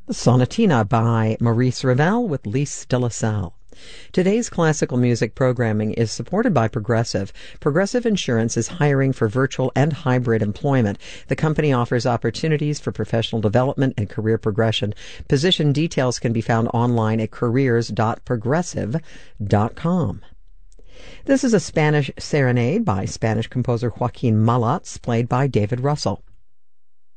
Sonatina by Maurice Ravel with Lise de la Salle. Today's classical music programming is supported by Progressive. Progressive Insurance is hiring for virtual and hybrid employment. The company offers opportunities for professional development and career progression. Position details can be found online at careers.progressive.com. This is a Spanish serenade by Spanish composer Joaquin Malats, played by David Russell.